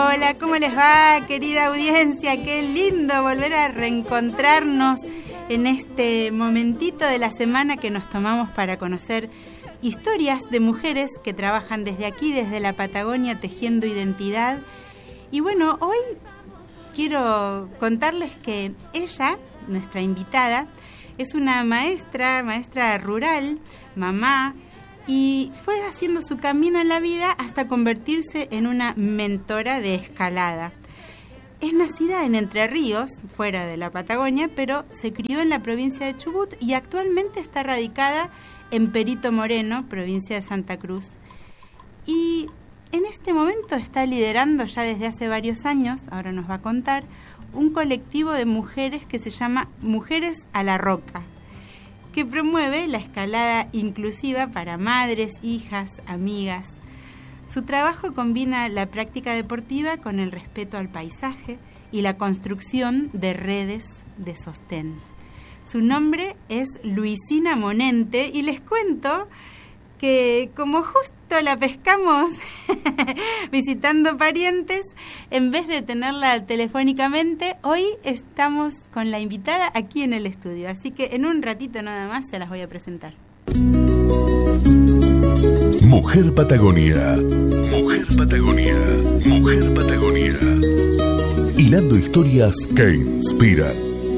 Hola, ¿cómo les va, querida audiencia? Qué lindo volver a reencontrarnos en este momentito de la semana que nos tomamos para conocer historias de mujeres que trabajan desde aquí, desde la Patagonia, tejiendo identidad. Y bueno, hoy quiero contarles que ella, nuestra invitada, es una maestra rural, mamá, y fue haciendo su camino en la vida hasta convertirse en una mentora de escalada. Es nacida en Entre Ríos, fuera de la Patagonia, pero se crió en la provincia de Chubut y actualmente está radicada en Perito Moreno, provincia de Santa Cruz. Y en este momento está liderando ya desde hace varios años, ahora nos va a contar, un colectivo de mujeres que se llama Mujeres a la Roca, que promueve la escalada inclusiva para madres, hijas, amigas. Su trabajo combina la práctica deportiva con el respeto al paisaje y la construcción de redes de sostén. Su nombre es Luisina Monente y les cuento que como justo la pescamos visitando parientes, en vez de tenerla telefónicamente, hoy estamos con la invitada aquí en el estudio. Así que en un ratito nada más se las voy a presentar. Mujer Patagonia. Mujer Patagonia. Mujer Patagonia. Hilando historias que inspiran.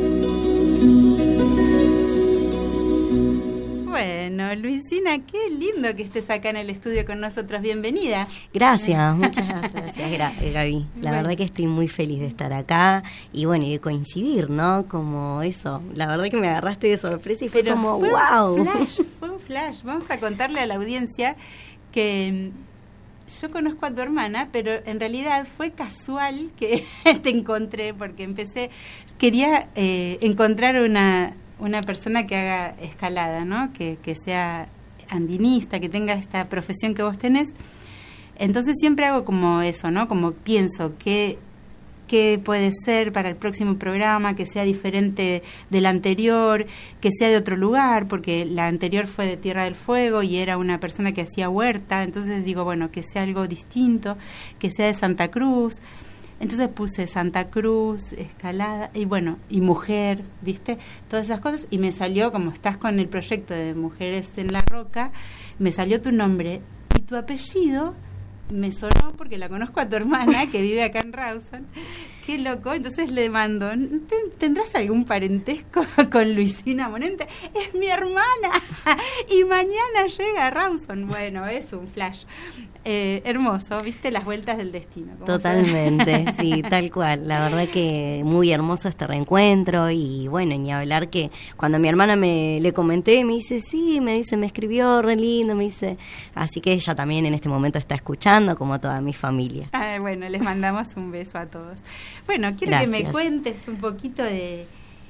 Bueno, Luisina, qué lindo que estés acá en el estudio con nosotros. Bienvenida. Gracias, muchas gracias, Gaby. La verdad que estoy muy feliz de estar acá y bueno, y de coincidir, ¿no? Como eso, la verdad que me agarraste de sorpresa y fue como wow. Fue un flash. Vamos a contarle a la audiencia que yo conozco a tu hermana, pero en realidad fue casual que te encontré porque quería encontrar una persona que haga escalada, ¿no? Que sea andinista, que tenga esta profesión que vos tenés. Entonces siempre hago como eso, ¿no? Como pienso qué puede ser para el próximo programa, que sea diferente del anterior, que sea de otro lugar, porque la anterior fue de Tierra del Fuego y era una persona que hacía huerta. Entonces digo, bueno, que sea algo distinto, que sea de Santa Cruz. Entonces puse Santa Cruz, escalada, y bueno, y mujer, ¿viste? Todas esas cosas, y me salió, como estás con el proyecto de Mujeres en la Roca, me salió tu nombre, y tu apellido me sonó porque la conozco a tu hermana, que vive acá en Rawson. Qué loco, entonces le mando, ¿tendrás algún parentesco con Luisina Monente? Es mi hermana, y mañana llega a Rawson. Bueno, es un flash. Hermoso, ¿viste? Las vueltas del destino. Totalmente, sí, tal cual. La verdad que muy hermoso este reencuentro y bueno, ni hablar que cuando a mi hermana le comenté, me dice, sí, me escribió re lindo, me dice, así que ella también en este momento está escuchando como toda mi familia. Bueno, les mandamos un beso a todos. Bueno, quiero que me cuentes un poquito de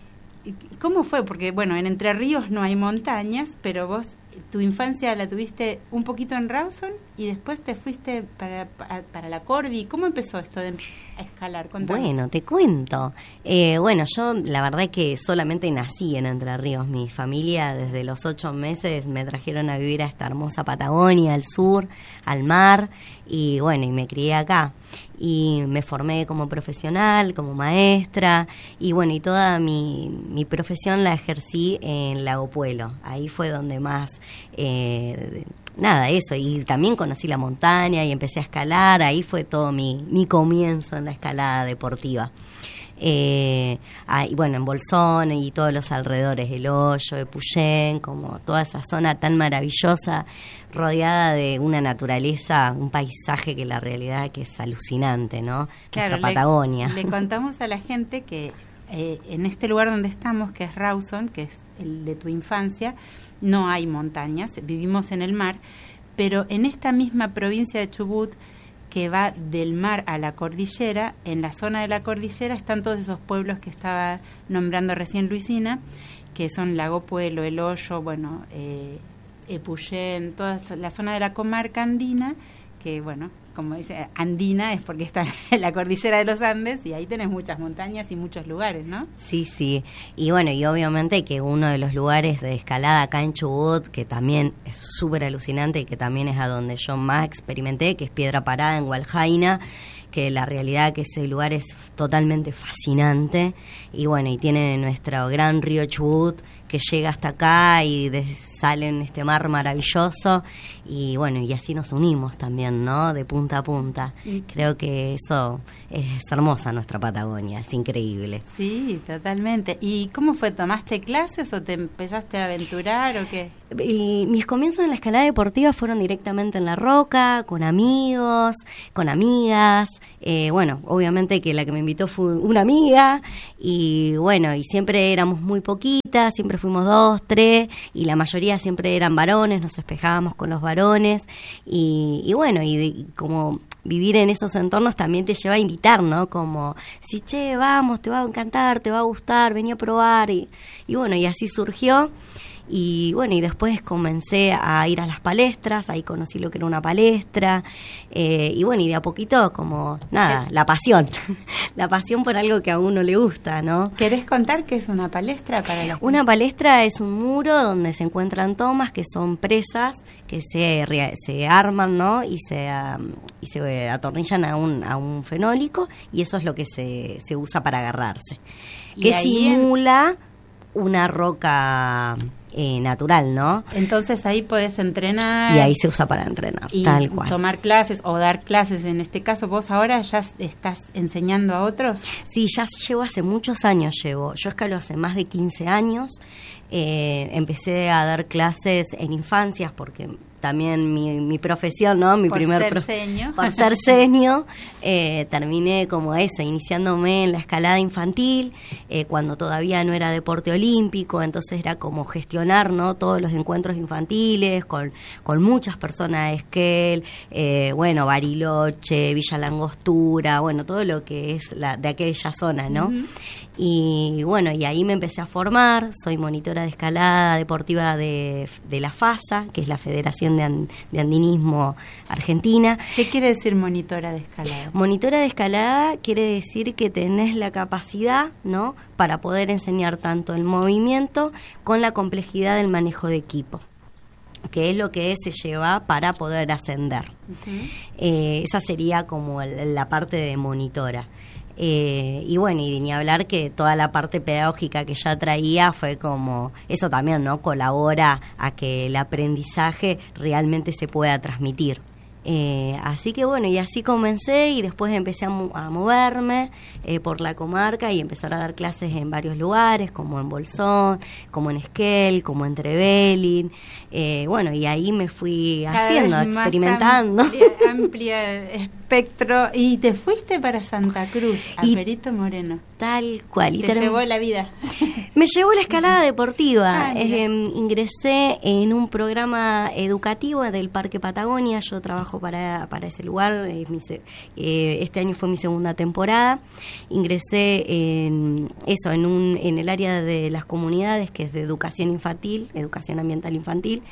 cómo fue, porque bueno, en Entre Ríos no hay montañas, pero vos tu infancia la tuviste un poquito en Rawson y después te fuiste para la Cordi. ¿Cómo empezó esto de escalar? Contame. Bueno, te cuento. Bueno, yo la verdad que solamente nací en Entre Ríos. Mi familia desde los 8 meses me trajeron a vivir a esta hermosa Patagonia, al sur, al mar, y bueno, y me crié acá. Y me formé como profesional, como maestra, y bueno, y toda mi profesión la ejercí en Lago Puelo. Ahí fue donde más, eso, y también conocí la montaña y empecé a escalar. Ahí fue todo mi comienzo en la escalada deportiva. Y bueno, en Bolsón y todos los alrededores, El Hoyo, Epuyén, como toda esa zona tan maravillosa, rodeada de una naturaleza, un paisaje que la realidad que es alucinante, ¿no? Claro, nuestra Patagonia. Le contamos a la gente que en este lugar donde estamos, que es Rawson, que es el de tu infancia, no hay montañas, vivimos en el mar, pero en esta misma provincia de Chubut, que va del mar a la cordillera, en la zona de la cordillera están todos esos pueblos que estaba nombrando recién Luisina, que son Lago Puelo, El Hoyo, bueno, Epuyén, toda la zona de la comarca andina, que bueno, como dice, andina es porque está en la cordillera de los Andes y ahí tenés muchas montañas y muchos lugares, ¿no? Sí, sí. Y bueno, y obviamente que uno de los lugares de escalada acá en Chubut, que también es súper alucinante y que también es a donde yo más experimenté, que es Piedra Parada en Hualjaina, que la realidad que ese lugar es totalmente fascinante, y bueno, y tiene nuestro gran río Chubut que llega hasta acá y sale en este mar maravilloso, y bueno, y así nos unimos también, ¿no? De punta a punta. Creo que eso es hermosa, nuestra Patagonia, es increíble. Sí, totalmente. ¿Y cómo fue? ¿Tomaste clases o te empezaste a aventurar o qué? Y mis comienzos en la escalada deportiva fueron directamente en la roca, con amigos, con amigas. Bueno, obviamente que la que me invitó fue una amiga, y bueno, y siempre éramos muy poquitas, siempre fuimos 2, 3, y la mayoría siempre eran varones, nos espejábamos con los varones, y bueno, y como vivir en esos entornos también te lleva a invitar, ¿no? Como, si che, vamos, te va a encantar, te va a gustar, vení a probar, y bueno, y así surgió. Y bueno, y después comencé a ir a las palestras, ahí conocí lo que era una palestra, y bueno, y de a poquito como, nada, la pasión por algo que a uno le gusta, ¿no? ¿Querés contar qué es una palestra para la gente? Una palestra es un muro donde se encuentran tomas que son presas, que se arman, ¿no? Y se atornillan a un fenólico, y eso es lo que se usa para agarrarse, que simula una roca natural, ¿no? Entonces ahí podés entrenar. Y ahí se usa para entrenar, y tal cual. Tomar clases o dar clases, en este caso. ¿Vos ahora ya estás enseñando a otros? Sí, ya llevo hace muchos años, yo escalo hace más de 15 años. Empecé a dar clases en infancias porque también mi profesión, ¿no? Por ser seño, terminé como eso, iniciándome en la escalada infantil, cuando todavía no era deporte olímpico, entonces era como gestionar, ¿no? Todos los encuentros infantiles con muchas personas de Esquel, bueno, Bariloche, Villa Langostura, bueno, todo lo que es de aquella zona, ¿no? Uh-huh. Y bueno, y ahí me empecé a formar, soy monitora de escalada deportiva de la FASA, que es la Federación de Andinismo Argentina. ¿Qué quiere decir monitora de escalada? Monitora de escalada quiere decir que tenés la capacidad, ¿no?, para poder enseñar tanto el movimiento con la complejidad del manejo de equipo, que es lo que se lleva para poder ascender. Uh-huh. Esa sería como la parte de monitora. Y bueno, y ni hablar que toda la parte pedagógica que ya traía fue como, eso también, ¿no?, colabora a que el aprendizaje realmente se pueda transmitir. Así que bueno, y así comencé, y después empecé a moverme por la comarca y empezar a dar clases en varios lugares, como en Bolsón, como en Esquel, como en Trevelin. Bueno, y ahí me fui haciendo, experimentando. Amplia espectro. Y te fuiste para Santa Cruz, a Perito Moreno. Tal cual. Te llevó la vida. Me llevó la escalada deportiva. Ingresé en un programa educativo del Parque Patagonia. Yo trabajo para ese lugar. Este año fue mi segunda temporada. Ingresé en el área de las comunidades, que es de educación infantil, educación ambiental infantil.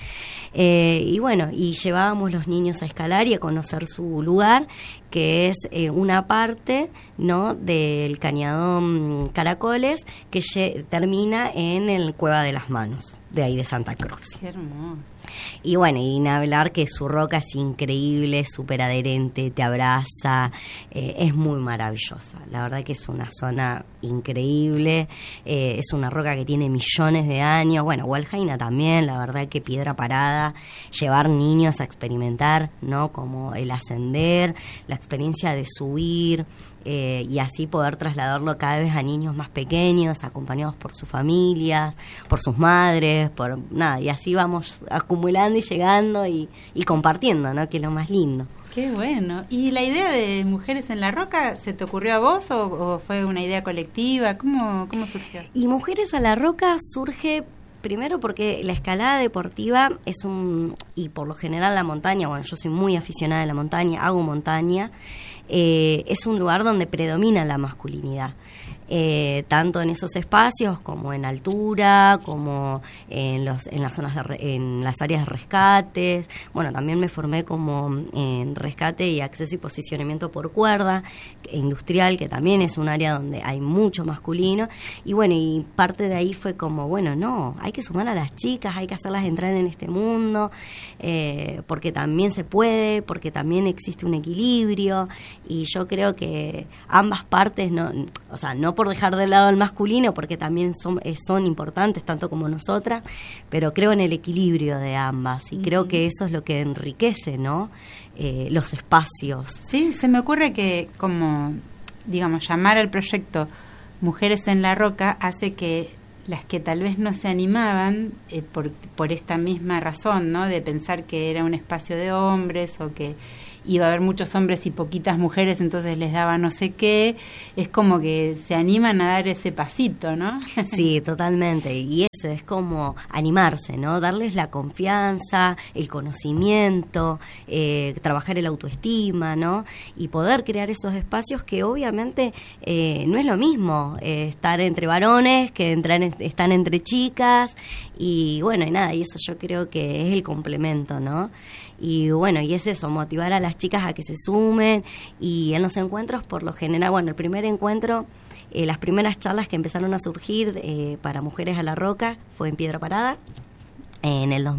Y bueno, y llevábamos los niños a escalar y a conocer su lugar, que es una parte, ¿no?, del cañadón Caracoles, que termina en el Cueva de las Manos, de ahí de Santa Cruz. Qué hermoso. Y bueno, y hablar que su roca es increíble, súper adherente, te abraza, es muy maravillosa. La verdad que es una zona increíble, es una roca que tiene millones de años. Bueno, Hualjaina también, la verdad que piedra parada, llevar niños a experimentar, ¿no?, como el ascender, la experiencia de subir, y así poder trasladarlo cada vez a niños más pequeños, acompañados por sus familias, por sus madres, y así vamos acumulando y llegando y compartiendo, ¿no?, que es lo más lindo. Qué bueno. ¿Y la idea de Mujeres en la Roca se te ocurrió a vos o fue una idea colectiva? ¿Cómo surgió? Y Mujeres en la Roca surge primero porque la escalada deportiva y por lo general la montaña, bueno, yo soy muy aficionada a la montaña, hago montaña, es un lugar donde predomina la masculinidad. tanto en esos espacios como en altura, como en las zonas en las áreas de rescates. Bueno, también me formé como en rescate y acceso y posicionamiento por cuerda industrial, que también es un área donde hay mucho masculino. Y bueno, y parte de ahí fue como, bueno, no, hay que sumar a las chicas, hay que hacerlas entrar en este mundo, porque también se puede, porque también existe un equilibrio, y yo creo que ambas partes, no por dejar de lado al masculino, porque también son importantes tanto como nosotras, pero creo en el equilibrio de ambas, y creo que eso es lo que enriquece, ¿no? Los espacios. Sí, se me ocurre que como, digamos, llamar al proyecto Mujeres en la Roca hace que las que tal vez no se animaban por esta misma razón, ¿no? De pensar que era un espacio de hombres o que iba a haber muchos hombres y poquitas mujeres, entonces les daba no sé qué, es como que se animan a dar ese pasito, ¿no? Sí, totalmente, y eso es como animarse, ¿no? Darles la confianza, el conocimiento, trabajar el autoestima, ¿no? Y poder crear esos espacios que obviamente no es lo mismo estar entre varones que están entre chicas, y bueno, y nada, y eso yo creo que es el complemento, ¿no? Y bueno, y es eso, motivar a las chicas a que se sumen, y en los encuentros por lo general, bueno, el primer encuentro, las primeras charlas que empezaron a surgir para Mujeres a la Roca fue en Piedra Parada, en el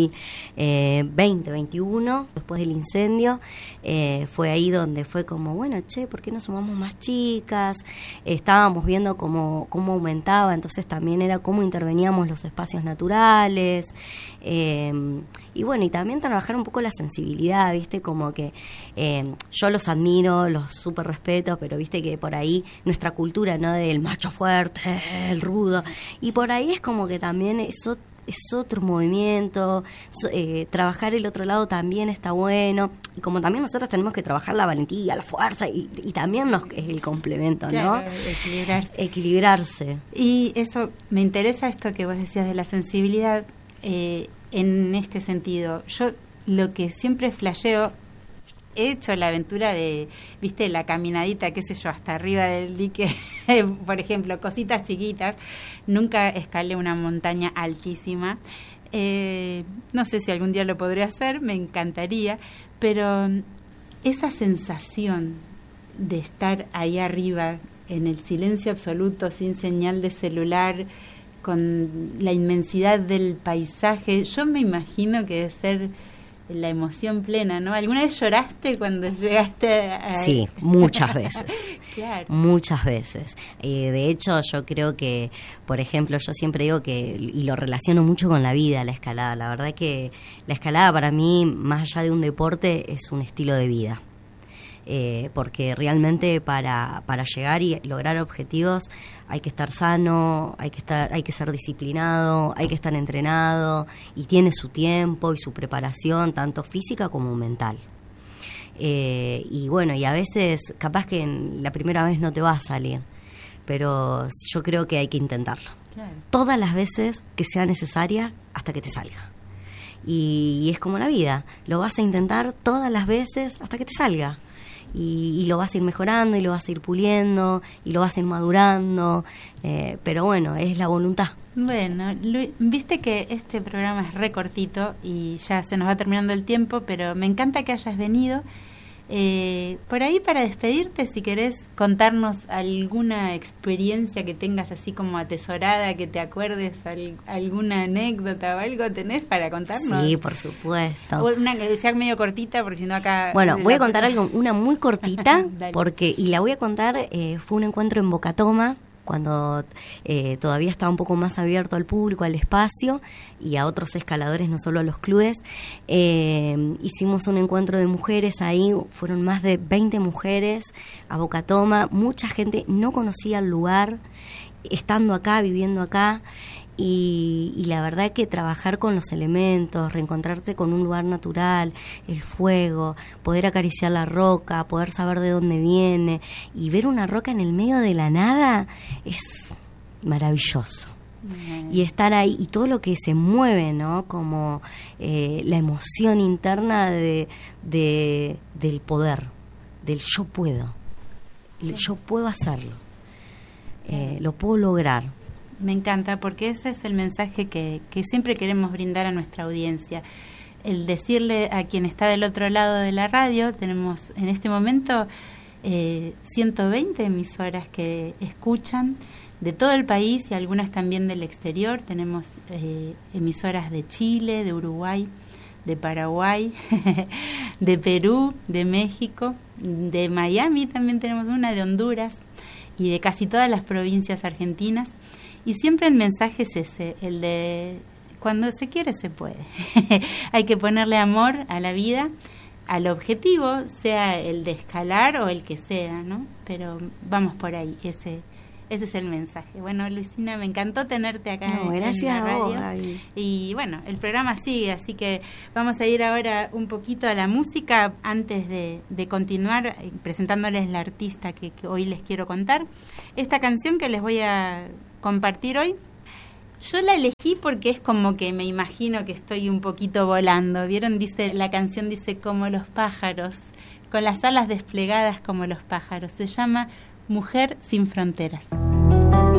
2020-21, después del incendio. Fue ahí donde fue como, bueno, ¿por qué no sumamos más chicas? Estábamos viendo cómo aumentaba, entonces también era cómo interveníamos los espacios naturales, y bueno, y también trabajar un poco la sensibilidad, ¿viste? Como que yo los admiro, los súper respeto, pero viste que por ahí nuestra cultura, ¿no? Del macho fuerte, el rudo, y por ahí es como que también eso es otro movimiento, trabajar el otro lado también está bueno, y como también nosotros tenemos que trabajar la valentía, la fuerza, y también es el complemento, ¿no? Claro, equilibrarse. Y eso, me interesa esto que vos decías de la sensibilidad, en este sentido. Yo lo que siempre flasheo, he hecho la aventura de, viste, la caminadita, qué sé yo, hasta arriba del dique, por ejemplo, cositas chiquitas. Nunca escalé una montaña altísima. No sé si algún día lo podré hacer, me encantaría, pero esa sensación de estar ahí arriba, en el silencio absoluto, sin señal de celular, con la inmensidad del paisaje, yo me imagino que debe ser la emoción plena, ¿no? ¿Alguna vez lloraste cuando llegaste a...? Sí, muchas veces. Claro. Muchas veces. De hecho, yo creo que, por ejemplo, yo siempre digo que, y lo relaciono mucho con la vida, la escalada. La verdad que la escalada para mí, más allá de un deporte, es un estilo de vida. Porque realmente para llegar y lograr objetivos hay que estar sano, hay que ser disciplinado, hay que estar entrenado, y tiene su tiempo y su preparación, tanto física como mental. Y bueno, y a veces capaz que la primera vez no te va a salir, pero yo creo que hay que intentarlo. Claro. Todas las veces que sea necesaria hasta que te salga. Y es como la vida, lo vas a intentar todas las veces hasta que te salga. Y lo vas a ir mejorando, y lo vas a ir puliendo, y lo vas a ir madurando, pero bueno, es la voluntad. Bueno, viste que este programa es re cortito y ya se nos va terminando el tiempo, pero me encanta que hayas venido. Por ahí, para despedirte, si querés contarnos alguna experiencia que tengas así como atesorada, que te acuerdes, alguna anécdota o algo, ¿tenés para contarnos? Sí, por supuesto. O una que sea medio cortita, porque si no acá... Bueno, voy a contar una muy cortita, y la voy a contar, fue un encuentro en Boca Toma, cuando todavía estaba un poco más abierto al público, al espacio y a otros escaladores, no solo a los clubes. Hicimos un encuentro de mujeres ahí, fueron más de 20 mujeres a Boca Toma, mucha gente no conocía el lugar, estando acá, viviendo acá. Y la verdad que trabajar con los elementos, reencontrarte con un lugar natural, el fuego, poder acariciar la roca, poder saber de dónde viene y ver una roca en el medio de la nada es maravilloso. Y estar ahí y todo lo que se mueve, ¿no? Como la emoción interna del poder, del yo puedo, yo puedo hacerlo. lo puedo lograr. Me encanta, porque ese es el mensaje que siempre queremos brindar a nuestra audiencia. El decirle a quien está del otro lado de la radio, tenemos en este momento 120 emisoras que escuchan de todo el país y algunas también del exterior. Tenemos emisoras de Chile, de Uruguay, de Paraguay, de Perú, de México, de Miami también tenemos una, de Honduras y de casi todas las provincias argentinas. Y siempre el mensaje es ese, el de cuando se quiere se puede. Hay que ponerle amor a la vida, al objetivo, sea el de escalar o el que sea, ¿no? Pero vamos por ahí, ese es el mensaje. Bueno, Luisina, me encantó tenerte acá en la radio. Y bueno, el programa sigue, así que vamos a ir ahora un poquito a la música antes de continuar presentándoles la artista que hoy les quiero contar. Esta canción que les voy a compartir hoy, yo la elegí porque es como que me imagino que estoy un poquito volando. ¿Vieron? La canción dice como los pájaros, con las alas desplegadas como los pájaros. Se llama Mujer sin fronteras.